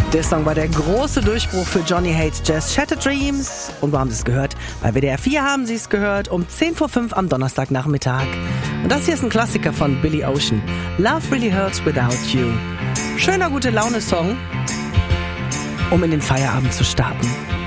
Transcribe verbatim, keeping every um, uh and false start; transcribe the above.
Der Song war der große Durchbruch für Johnny Hates Jazz, Shattered Dreams. Und wo haben Sie es gehört? Bei W D R vier haben Sie es gehört, um zehn vor fünf am Donnerstagnachmittag. Und das hier ist ein Klassiker von Billy Ocean. Love Really Hurts Without You. Schöner, gute Laune-Song, um in den Feierabend zu starten.